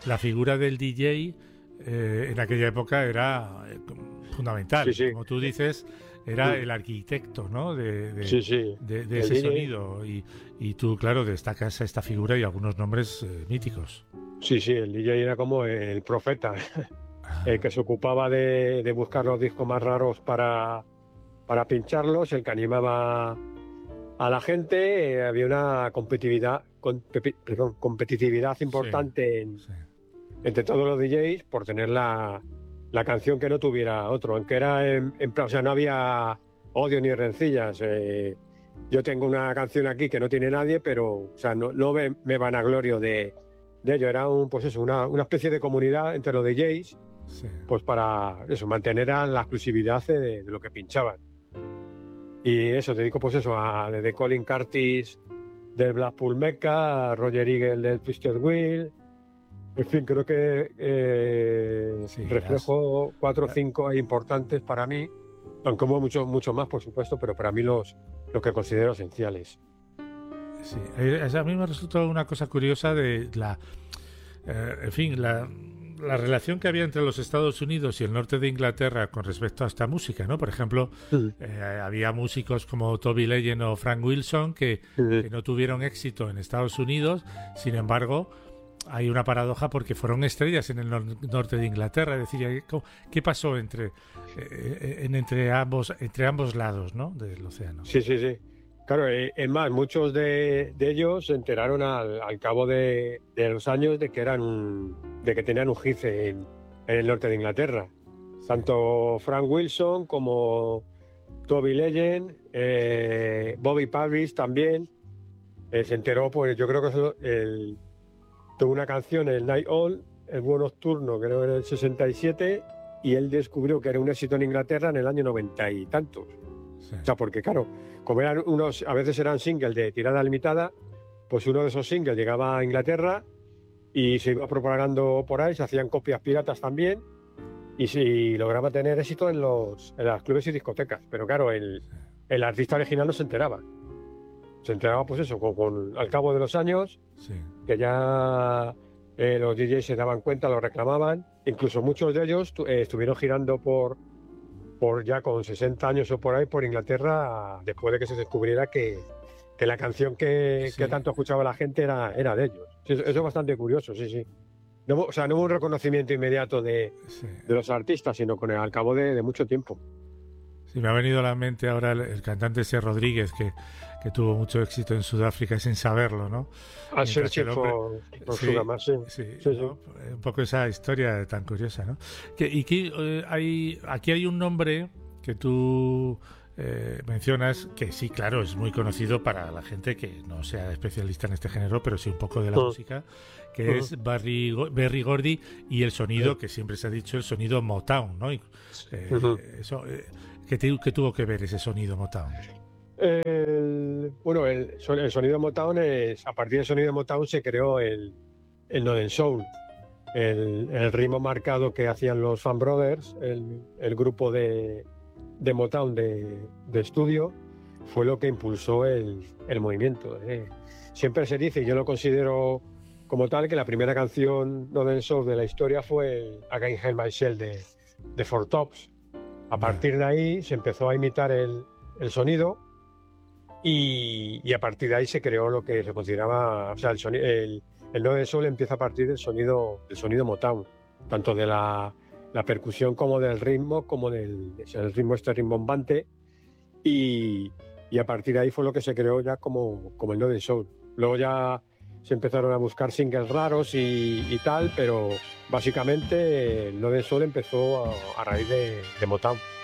la figura del DJ en aquella época era fundamental. Sí, sí. Como tú dices, era el arquitecto, ¿no? Sí, sí. De El ese DJ. sonido. Y tú, claro, destacas a esta figura y algunos nombres míticos. Sí, sí, el DJ era como el profeta, el que se ocupaba de buscar los discos más raros para pincharlos, el que animaba a la gente. Había una competitividad importante Sí. entre todos los DJs por tener la canción que no tuviera otro, aunque era en plan, o sea, no había odio ni rencillas. Yo tengo una canción aquí que no tiene nadie, pero o sea, no me vanaglorio de ello. Era pues eso, una especie de comunidad entre los DJs, Sí. pues para eso, mantener la exclusividad de lo que pinchaban. Y eso, te dedico pues eso, desde Colin Curtis del Blackpool Mecca, a Roger Eagle del Twisted Wheel. En fin, creo que Sí, reflejo 4 o 5 importantes para mí, aunque hubo mucho más, por supuesto, pero para mí los que considero esenciales. Sí. A mí me resultó una cosa curiosa de en fin, la relación que había entre los Estados Unidos y el norte de Inglaterra con respecto a esta música, ¿no? Por ejemplo, había músicos como Toby Legend o Frank Wilson que no tuvieron éxito en Estados Unidos, sin embargo, hay una paradoja porque fueron estrellas en el norte de Inglaterra. Es decir, ¿qué pasó entre ambos lados, ¿no?, del océano? Sí, sí, sí. Claro, es más, muchos de ellos se enteraron al cabo de los años de que tenían un jefe en el norte de Inglaterra. Tanto Frank Wilson como Toby Legend, Bobby Parrish también. Se enteró, pues yo creo que tuvo una canción, el Night Owl, el Búho Nocturno, creo en el 67, y él descubrió que era un éxito en Inglaterra en el año 90 y tantos. Sí. O sea, porque claro, como eran a veces eran singles de tirada limitada, pues uno de esos singles llegaba a Inglaterra y se iba propagando por ahí, se hacían copias piratas también, y si lograba tener éxito en las clubes y discotecas. Pero claro, el artista original no se enteraba. Se enteraba, pues eso, al cabo de los años, Sí. que ya los DJs se daban cuenta, lo reclamaban. Incluso muchos de ellos estuvieron girando por ya con 60 años o por ahí, por Inglaterra, después de que se descubriera que la canción que tanto escuchaba la gente era de ellos. Sí, eso es bastante curioso, sí, sí. No, o sea, no hubo un reconocimiento inmediato de los artistas, sino al cabo de mucho tiempo. Sí, me ha venido a la mente ahora el cantante ese Rodríguez que tuvo mucho éxito en Sudáfrica sin saberlo, ¿no? Al Searching for Sugar Man, sí. ¿no? Un poco esa historia tan curiosa, ¿no? Aquí hay un nombre que tú mencionas que sí, claro, es muy conocido para la gente que no sea especialista en este género, pero sí un poco de la música, que es Berry Gordy, y el sonido, que siempre se ha dicho, el sonido Motown, ¿no? ¿Qué tuvo que ver ese sonido Motown? Bueno, el sonido Motown a partir del sonido Motown se creó el Northern Soul, el ritmo marcado que hacían los Fan Brothers, el grupo de Motown de estudio, fue lo que impulsó el movimiento. Siempre se dice, y yo lo considero como tal, que la primera canción Northern Soul de la historia fue I Can't Help Myself de Four Tops. A partir de ahí se empezó a imitar el sonido y a partir de ahí se creó lo que se consideraba, o sea, el Northern Soul empieza a partir del sonido Motown, tanto de la percusión como del ritmo, como del ritmo rimbombante, y a partir de ahí fue lo que se creó ya como el Northern Soul. Luego ya se empezaron a buscar singles raros y tal, pero básicamente el Northern Soul empezó a raíz de Motown.